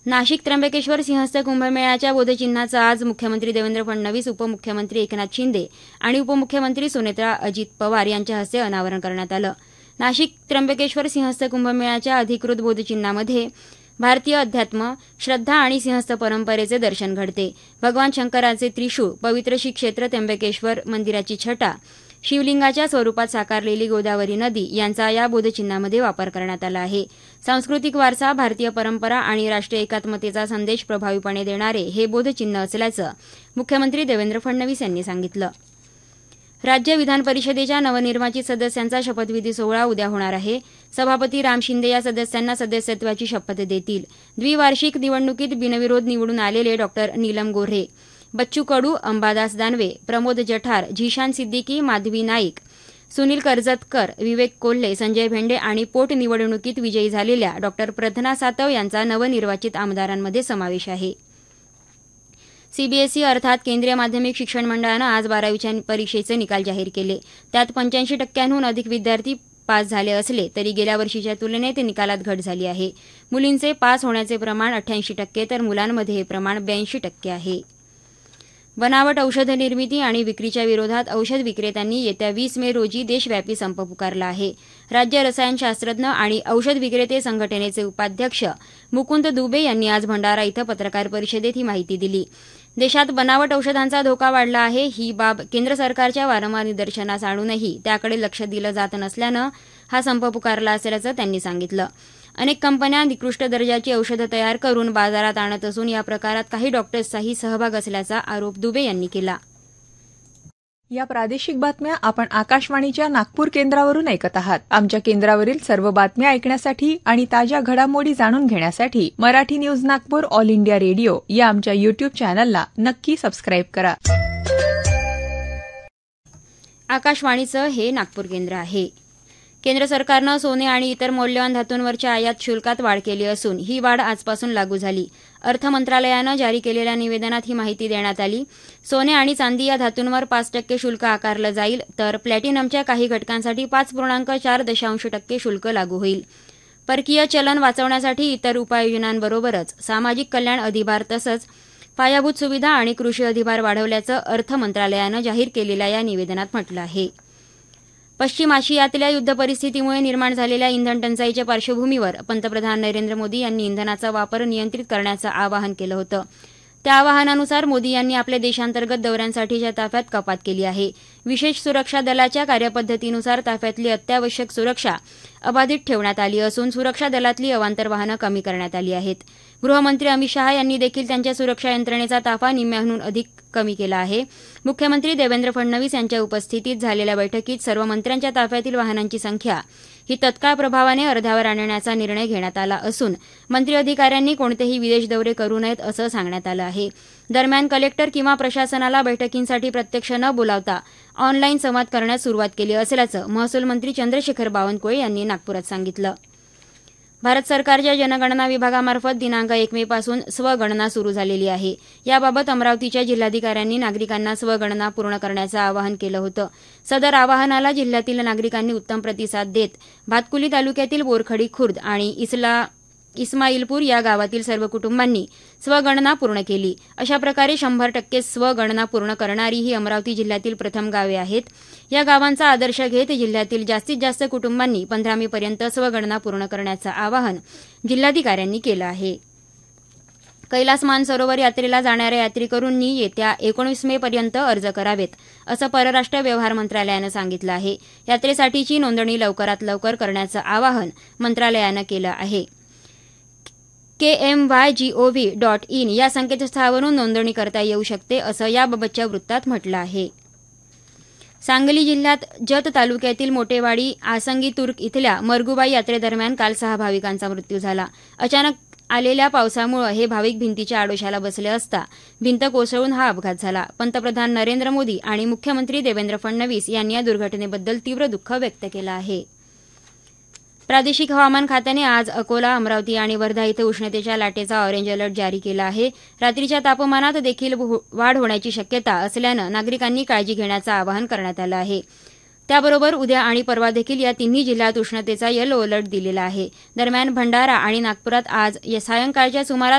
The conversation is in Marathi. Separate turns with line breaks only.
नाशिक त्र्यंबकेश्वर सिंहस्थ कुंभमेळ्याच्या बोधचिन्हाचं आज मुख्यमंत्री देवेंद्र फडणवीस, उपमुख्यमंत्री एकनाथ शिंदे आणि उपमुख्यमंत्री सुनेत्रा अजित पवार यांच्या हस्ते अनावरण करण्यात आलं. नाशिक त्र्यंबकेश्वर सिंहस्थ कुंभमेळ्याच्या अधिकृत बोधचिन्हामध्ये भारतीय अध्यात्म, श्रद्धा आणि सिंहस्थ परंपरेचे दर्शन घडते. भगवान शंकराचे त्रिशूळ, पवित्र श्री क्षेत्र त्र्यंबकेश्वर मंदिराची छटा, शिवलिंगाच्या स्वरूपात साकारलेली गोदावरी नदी यांचा या बोधचिन्हामध्ये वापर करण्यात आला आहे. सांस्कृतिक वारसा, भारतीय परंपरा आणि राष्ट्रीय एकात्मतेचा संदेश प्रभावीपणे देणारे हे बोधचिन्ह असल्याचं मुख्यमंत्री देवेंद्र फडणवीस यांनी सांगितलं. राज्य विधान परिषदेच्या नवनिर्वाचित सदस्यांचा शपथविधी सोहळा उद्या होणार आहे. सभापती राम शिंदे या सदस्यांना सदस्यत्वाची शपथ देतील. द्विवार्षिक निवडणुकीत बिनविरोध निवडून आलेले डॉ. नीलम गोऱ्हे, बच्चू कडू, अंबादास दानवे, प्रमोद जठार, झिशान सिद्दीकी, माधवी नाईक, सुनील कर्जतकर, विवेक कोल्हे, संजय भेंडे आणि पोटनिवडणुकीत विजयी झालेल्या डॉ. प्रधना सातव यांचा नवनिर्वाचित आमदारांमध्ये समावेश आहे. सीबीएसई अर्थात केंद्रीय माध्यमिक शिक्षण मंडळानं आज 12वीच्या परीक्षेचे निकाल जाहीर केले. त्यात 85% अधिक विद्यार्थी पास झाले असले तरी गेल्या वर्षीच्या तुलनेत निकालात घट झाली आहे. मुलींचे पास होण्याचे प्रमाण 88% तर मुलांमध्ये हे प्रमाण 82% आहे. बनावट औषध निर्मिती आणि विक्रीच्या विरोधात औषध विक्रेत्यांनी येत्या 20 मे रोजी देशव्यापी संप पुकारला आहे. राज्य रसायनशास्त्रज्ञ आणि औषध विक्रेते संघटनेचे उपाध्यक्ष मुकुंद दुबे यांनी आज भंडारा इथं पत्रकार परिषदेत ही माहिती दिली. देशात बनावट औषधांचा धोका वाढला आहे. ही बाब केंद्र सरकारच्या वारंवार निदर्शनास आणूनही त्याकडे लक्ष दिलं जात नसल्यानं हा संप पुकारला असल्याचं त्यांनी सांगितलं. अनेक कंपन्या निकृष्ट दर्जाची औषधं तयार करून बाजारात आणत असून या प्रकारात काही डॉक्टर्सचाही सहभाग असल्याचा आरोप दुबे यांनी केला.
या प्रादेशिक बातम्या आपण आकाशवाणीच्या नागपूर केंद्रावरून ऐकत आहात. आमच्या केंद्रावरील सर्व बातम्या ऐकण्यासाठी आणि ताज्या घडामोडी जाणून घेण्यासाठी Marathi news Nagpur all India radio या आमच्या युट्यूब चॅनलला नक्की सबस्क्राईब करा.
आकाशवाणीचं हे नागपूर केंद्र आहे. केंद्र सरकारनं सोने आणि इतर मौल्यवान धातूंवरच्या आयात शुल्कात वाढ केली असून ही वाढ आजपासून लागू झाली. अर्थ मंत्रालयानं जारी केलेल्या निवेदनात ही माहिती देण्यात आली. सोने आणि चांदी या धातूंवर 5% शुल्क आकारलं जाईल, तर प्लॅटिनमच्या काही घटकांसाठी 5.4% शुल्क लागू होईल. परकीय चलन वाचवण्यासाठी इतर उपाययोजनांबरोबरच सामाजिक कल्याण अधिभार तसंच पायाभूत सुविधा आणि कृषी अधिभार वाढवल्याचं अर्थ मंत्रालयानं जाहीर केलेल्या या निवेदनात म्हटलं आहे. पश्चिम आशियातल्या युद्ध परिस्थितीमुळे निर्माण झालेल्या इंधन टंचाईच्या पार्श्वभूमीवर पंतप्रधान नरेंद्र मोदी यांनी इंधनाचा वापर नियंत्रित करण्याचं आवाहन केलं होतं. त्या आवाहनानुसार मोदी यांनी आपल्या देशांतर्गत दौऱ्यांसाठीच्या ताफ्यात कपात केली आहे. विशेष सुरक्षा दलाच्या कार्यपद्धतीनुसार ताफ्यातली अत्यावश्यक सुरक्षा अबाधित ठेवण्यात आली असून सुरक्षा दलातली अवांतर वाहनं कमी करण्यात आली आहेत. गृहमंत्री अमित शहा यांनी देखील त्यांच्या सुरक्षा यंत्रणेचा ताफा निम्म्याहून अधिक कमी केला आहे. मुख्यमंत्री देवेंद्र फडणवीस यांच्या उपस्थितीत झालेल्या बैठकीत सर्व मंत्र्यांच्या ताफ्यातील वाहनांची संख्या ही तत्काळ प्रभावाने अर्ध्यावर आणण्याचा निर्णय घेण्यात आला असून मंत्री अधिकाऱ्यांनी कोणतेही विदेश दौरे करू नयेत असं सांगण्यात आलं आहे. दरम्यान कलेक्टर किंवा प्रशासनाला बैठकींसाठी प्रत्यक्ष न बोलावता ऑनलाईन संवाद करण्यास सुरुवात केली असल्याचं महसूल मंत्री चंद्रशेखर बावनकुळे यांनी नागपुरात सांगितलं. भारत सरकारच्या जनगणना विभागामार्फत दिनांक 1 मे पासून स्वगणना सुरू झालेली आहे. याबाबत अमरावतीच्या जिल्हाधिकाऱ्यांनी नागरिकांना स्वगणना पूर्ण करण्याचं आवाहन केलं होतं. सदर आवाहनाला जिल्ह्यातील नागरिकांनी उत्तम प्रतिसाद देत भातकुली तालुक्यातील बोरखडी खुर्द आणि इस्माईलपूर या गावातील सर्व कुटुंबांनी स्वगणना पूर्ण केली. अशा प्रकारे 100% स्वगणना पूर्ण करणारी ही अमरावती जिल्ह्यातील प्रथम गावे आहेत. या गावांचा आदर्श घेत जिल्ह्यातील जास्तीत जास्त कुटुंबांनी 15 मे पर्यंत स्वगणना पूर्ण करण्याचं आवाहन जिल्हाधिकाऱ्यांनी केलं आहे. कैलास मानसरोवर यात्रेला जाणाऱ्या यात्रेकरूंनी येत्या 19 मे पर्यंत अर्ज करावेत असं परराष्ट्र व्यवहार मंत्रालयानं सांगितलं आहे. यात्रेसाठीची नोंदणी लवकरात लवकर करण्याचं आवाहन मंत्रालयानं केलं आहे. KMYGOV.in या संकेतस्थळावरून नोंदणी करता येऊ शकते असं याबाबतच्या वृत्तात म्हटलं आहे. सांगली जिल्ह्यात जत तालुक्यातील मोटेवाडी आसंगी तुर्क इथल्या मरगुबाई यात्रेदरम्यान काल 6 भाविकांचा मृत्यू झाला. अचानक आलेल्या पावसामुळे हे भाविक भिंतीच्या आडोशाला बसले असता भिंत कोसळून हा अपघात झाला. पंतप्रधान नरेंद्र मोदी आणि मुख्यमंत्री देवेंद्र फडणवीस यांनी या दुर्घटनेबद्दल तीव्र दुःख व्यक्त केलं आहे. प्रादेशिक हवामान खात्याने आज अकोला, अमरावती आणि वर्धा इथं उष्णतेच्या लाटेचा ऑरेंज अलर्ट जारी केला आहे. रात्रीच्या तापमानात देखील वाढ होण्याची शक्यता असल्यानं नागरिकांनी काळजी घेण्याचं आवाहन करण्यात आलं आहे. त्याबरोबर उद्या आणि परवा देखील या तिन्ही जिल्ह्यात उष्णतेचा येलो अलर्ट दिलेला आहे. दरम्यान भंडारा आणि नागपुरात आज सायंकाळच्या सुमारास